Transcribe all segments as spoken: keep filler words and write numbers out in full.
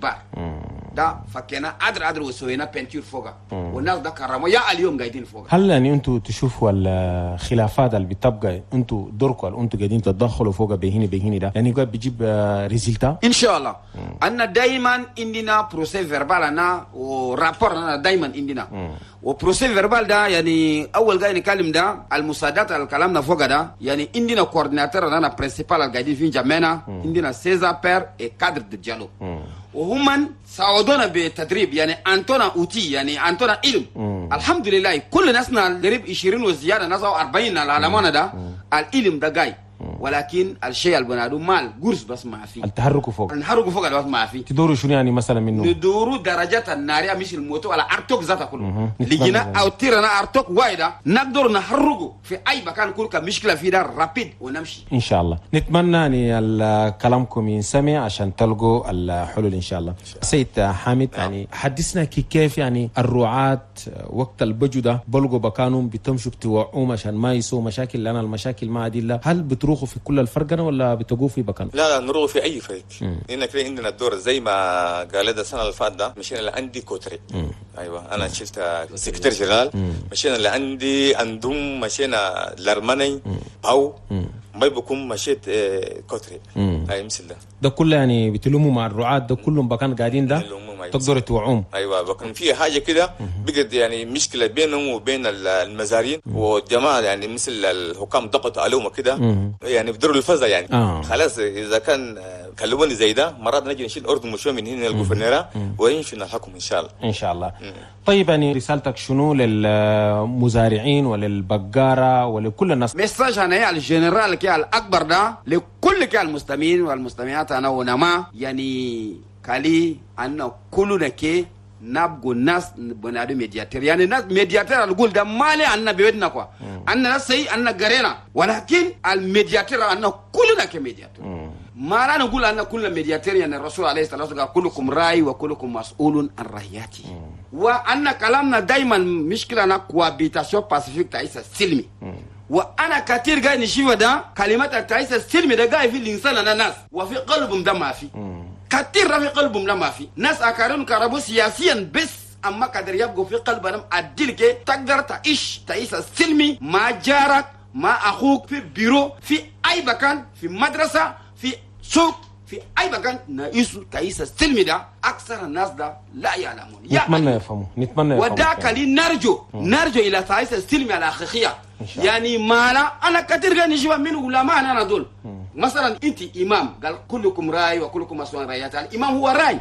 جبار ده فكنا ادر ادر وسوينا بنتير فوقها والناس ده كرموا يا اليوم قاعدين فوقها. هل يعني انتوا تشوفوا الخلافات اللي بتبقى انتوا دوركم اللي انتوا قاعدين تتدخلوا فوقها بهيني بهيني ده يعني قاعد بيجيب ريزلتا ان شاء الله؟ انا دايما عندنا بروسيس فيربال انا ورابور انا دايما عندنا وبروسيس فيربال ده يعني اول قاعد نتكلم ده المساعدات على كلامنا فوق ده يعني عندنا كورديناتور انا برينسيبال قاعدين في جمعنا عندنا سيزا بير اي كادر دي ديالوج وهم ساعدونا بالتدريب يعني انتونا اوتي يعني انتونا علم الحمد لله كل ناسنا دريب عشرين وزياده ناس أربعين على العلمانه ده العلم ده جاي ولكن الشيء اللي بنادو مال قرص بس ما في التحرك فوق التحرك فوق بس ما في تدوروا شنو يعني مثلا منه ندوروا درجات الناريه مش الموتو على ارتوك ذاتها كله لجينا او تيرنا ارتوك وايده نقدر نحرقه في اي مكان كل كمشكله في ده رابيد ونمشي ان شاء الله. نتمنى ان كلامكم ينسمع عشان تلقوا الحلول ان شاء الله. سيد حامد يعني حدثنا كيف يعني الرعاة وقت البجو ده بلقوا بكانهم بتمشوا بتوعوهم عشان ما يسوا مشاكل لنا المشاكل ما عديله هل بتروحوا في كل الفرقنا ولا بتقوا في بكان؟ لا لا نروح في اي فريق هنا كده عندنا الدور زي ما قال ده السنه اللي فاتت ده مشينا اللي عندي كوتري ايوه انا شلت سكرتير جنرال مشينا اللي عندي اندوم مشينا لرماني او ما بكون مشيت كوتري هاي مثل ده ده كله يعني بتلوموا مع الرعاة ده كلهم بكان قاعدين ده تقدروا توعوهم ايوه بكون في حاجه كده بقت يعني مشكله بينهم وبين المزارين والجماعه يعني مثل الحكام ضغطوا عليهم كده يعني بدروا الفزع يعني آه. خلاص اذا كان كلموني زي ده مرات نجي نشيل اردن مشوه من هنا الجوفرنيره ويمشي الحكم ان شاء الله ان شاء الله. مم. طيب يعني رسالتك شنو للمزارعين وللبقاره ولكل الناس؟ مساج انا على الجنرال كي الاكبر ده لكل كي المستمعين والمستمعات انا ونما يعني كالي أن كلنا كي نبغى الناس بنادو ميدياتير يعني الناس ميدياتير نقول ده مالي أننا بيدنا كوا أننا سي أننا غرينا ولكن الميدياتير أننا كلنا كميدياتير ما لا نقول أن كلنا ميدياتير يعني الرسول عليه الصلاة والسلام كلكم راي وكلكم مسؤول عن رعيته وأن كلامنا دايما مشكلة أنا كوابيتاسيون باسيفيك تعيس السلمي وانا كثير قاعد نشوف ده كلمات التعيس السلمي ده قاعد في الانسان انا ناس وفي قلبهم ده ما في كثير في قلبهم لا ما في ناس اكارون كربو سياسيا بس اما قدر يبقوا في قلبهم ادلك تقدر تعيش تعيش السلمي مع جارك مع اخوك في بيرو في اي مكان في مدرسه في سوق في اي مكان نعيش تعيش السلمي ده اكثر الناس ده لا يعلمون نتمنى يفهموا نتمنى يفهموا وذاك اللي نرجو نرجو الى تعيش السلمي الحقيقيه يعني ما لا انا كثير قاعد نشوف من علماء انا دول مثلا انت امام قال كلكم راي وكلكم مسؤول رايات الامام هو راي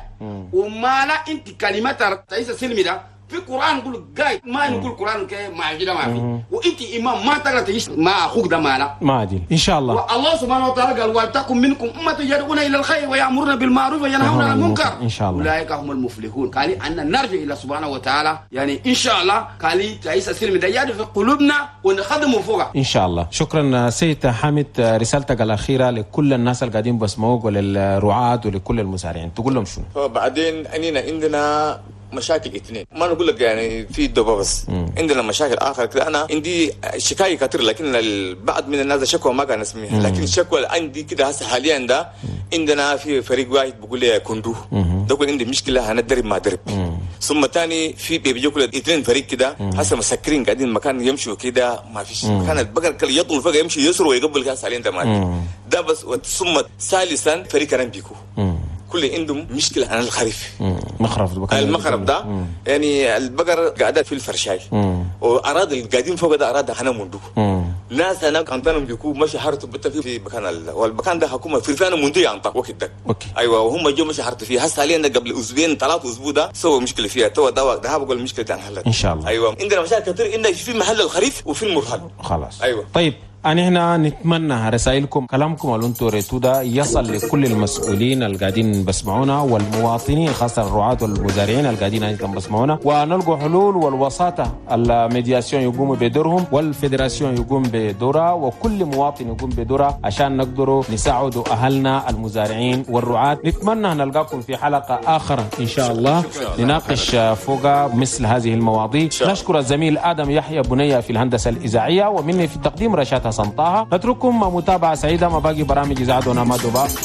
وما لا انت كلمات تعيس السلمي ده في القران يقول جاي ما نقول القران كده ما كده ما في وانت امام ما تقدر تعيش مع اخوك ده ما لا ما عادل ان شاء الله. والله سبحانه وتعالى قال ولتكن منكم امه يدعون الى الخير ويامرون بالمعروف وينهون عن المنكر ان شاء الله اولئك هم المفلحون. قال ان نرجع الى سبحانه وتعالى يعني ان شاء الله قال تعيس السلمي ده يد في قلوبنا ونخدمه فوق ان شاء الله. شكرا سيد حامد. رسالتك الاخيره لكل الناس اللي قاعدين بسمعوك وللرعاة ولكل المزارعين تقول لهم شنو؟ بعدين اننا عندنا مشاكل اثنين ما نقول لك يعني في الدبا بس مم. عندنا مشاكل اخر كده انا عندي شكايه كثير لكن البعض من الناس شكوى ما كان اسميها لكن الشكوى عندي كده هسه حاليا ده عندنا في فريق واحد بقول لي كندو ده كل عندي مشكله هندرب ما درب ثم ثاني في بيجوا كل اثنين فريق كده هسه مسكرين قاعدين مكان يمشوا كده ما فيش مكان البقر كل يطول فجاه يمشي يسر ويقبل كاس عليه ده ما ده بس ثم ثالثا فريق كان بيكو كل عندهم مشكله عن الخريف مخرف المخرف ده يعني البقر قاعده في الفرشاي واراد القاعدين فوق ده اراد انا مندو ناس هناك عندهم بيكون ماشي حارته بتفي في مكان ال... والمكان ده حكومه في فعلا مندو ينطق وقت ده ايوه وهم جو ماشي حارته فيه هسه حاليا قبل اسبوعين ثلاث اسبوع ده سوى مشكله فيها تو ده ده بقول المشكله دي انحلت ان شاء الله. ايوه عندنا مشاكل كثير ان في محل الخريف وفي المرحل خلاص ايوه. طيب أنا هنا نتمنى رسائلكم كلامكم اللي انتم ريتوه ده يصل لكل المسؤولين اللي قاعدين بسمعونا والمواطنين خاصة الرعاة والمزارعين اللي قاعدين ايضا بسمعونا ونلقوا حلول والوساطة الميدياسيون يقوموا بدورهم والفيدراسيون يقوم بدورها وكل مواطن يقوم بدورها عشان نقدروا نساعدوا أهلنا المزارعين والرعاة. نتمنى نلقاكم في حلقة آخر إن شاء الله نناقش فوق مثل هذه المواضيع. نشكر الزميل آدم يحيى بنية في الهندسة الإذاعية ومني في التقديم رشاد حسن طه. نترككم متابعة سعيدة ما باقي برامج إذاعتنا ما دوبا.